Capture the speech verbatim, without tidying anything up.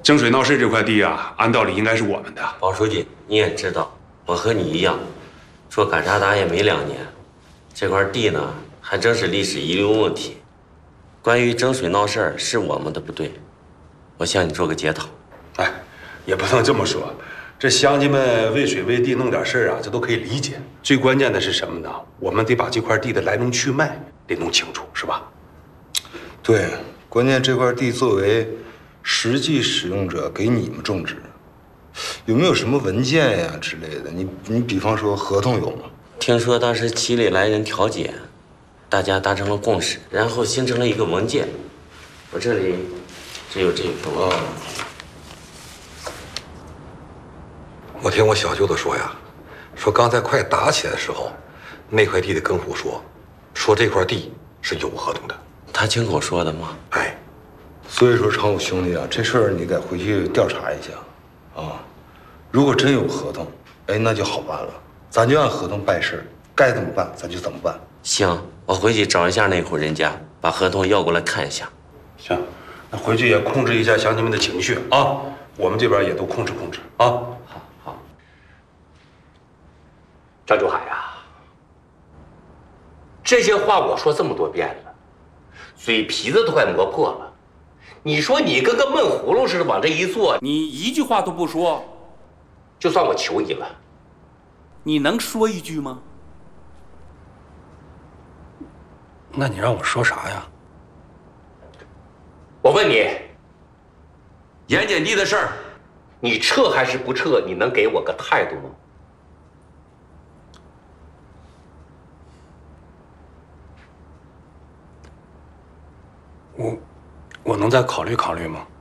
争水闹市这块地啊，按道理应该是我们的。 王书记，你也知道，我和你一样，做赶沙达也没两年，这块地呢，还真是历史遗留问题。关于争水闹事是我们的不对，我向你做个检讨。 哎，也不能这么说，这乡亲们为水为地弄点事儿啊，这都可以理解。最关键的是什么呢？我们得把这块地的来龙去脉得弄清楚，是吧？ 对，关键这块地作为实际使用者给你们种植，有没有什么文件呀之类的？你你比方说合同有吗？ 听说当时齐里来人调解，大家达成了共识，然后形成了一个文件。我这里只有这一份文件。 我听我小舅子说呀，说刚才快打起来的时候，那块地的耕户说，说这块地是有合同的。 他亲口说的吗？ 哎， 所以说常武兄弟啊，这事儿你得回去调查一下，啊，如果真有合同，哎，那就好办了，咱就按合同办事，该怎么办咱就怎么办。 行，我回去找一下那户人家，把合同要过来看一下。 行，那回去也控制一下乡亲们的情绪啊，我们这边也都控制控制啊。 好好。 张竹海呀，这些话我说这么多遍了，嘴皮子都快磨破了。你说你跟个闷葫芦似的往这一坐， 你一句话都不说， 就算我求你了， 你能说一句吗？ 那你让我说啥呀？ 我问你， 盐碱地的事儿， 你撤还是不撤？你能给我个态度吗？ 我我能再考虑考虑吗？